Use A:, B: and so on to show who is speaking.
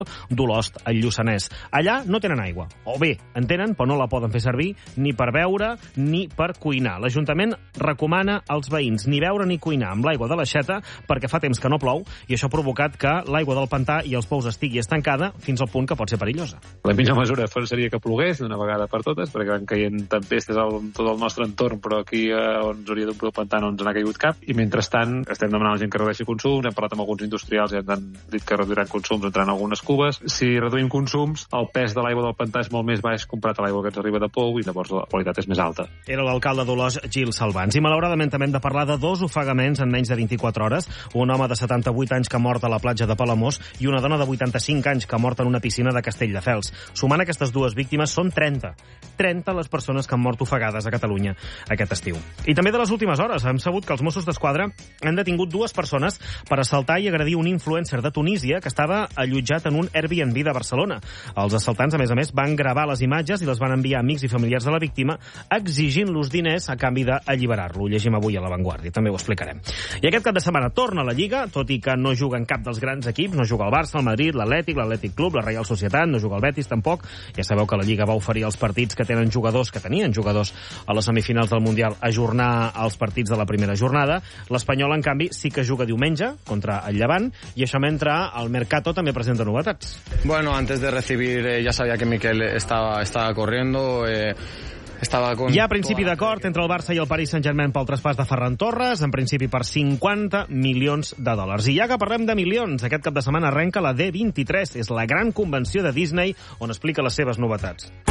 A: d'Olost, al Lluçanès. Allà no tenen aigua. O bé, en tenen, però no la poden fer servir ni per beure ni per cuinar. L'Ajuntament recomana als veïns ni beure ni cuinar amb l'aigua de l'aixeta perquè fa temps que no plou i això ha provocat que l'aigua del pantà i els pous estigui estancada fins al punt que pot ser perillosa.
B: La millor mesura seria que plogués d'una vegada per totes, perquè van caient tempestes a tot el nostre entorn, però aquí on ens hauria d'omplir el pantà no ens n'ha caigut cap. I mentrestant estem demanant a la gent que redueixi consums, hem parlat amb alguns industrials i ens han dit que reduiran consums entrant algunes cubes. Si reduïm consums, el pes de l'aigua del pantà és molt més baix comparat a l'aigua que ens arriba de pou i llavors la qualitat és més alta.
A: Era l'alcalde d'Olost, Gil Salvans. I malauradament també hem de parlar de 2 ofegaments en menys de 24 hores. Un home de 78 anys que ha mort a la platja de Palamós i una dona de 85 anys que ha mort en una piscina de Castelldefels. Sumant aquestes dues víctimes són 30. 30 les persones que han mort ofegades a Catalunya aquest estiu. I també de les últimes hores hem sabut que els Mossos d'Esquadra han detingut 2 persones per assaltar i agredir un influencer de Tunísia que estava allotjat en un Airbnb de Barcelona. Els assaltants, a més, van gravar les imatges i les van enviar a amics i familiars de la víctima exigint-los diners a canvi d'alliberar-lo. Ho llegim avui a La Vanguardia, també ho explicarem. I aquest cap de setmana torna a la Lliga, tot i que no juguen cap dels grans equips, no juga el Barça, el Madrid, l'Atlètic Club, la Reial Societat, no juga el Betis tampoc. Ja sabeu que la Lliga va oferir els partits que tenien jugadors a les semifinals del Mundial ajornar els partits de la primera jornada. L'Espanyol, en canvi, sí que juga diumenge contra el Llevant i això mentre el Mercato també presenta novetats.
C: Bueno, antes de recibir ya sabía que Miquel estaba corriendo.
A: Hi ha principi d'acord entre el Barça i el Paris Saint-Germain pel traspàs de Ferran Torres, en principi per 50 milions de dòlars. I ja que parlem de milions, aquest cap de setmana arrenca la D23, és la gran convenció de Disney on explica les seves novetats.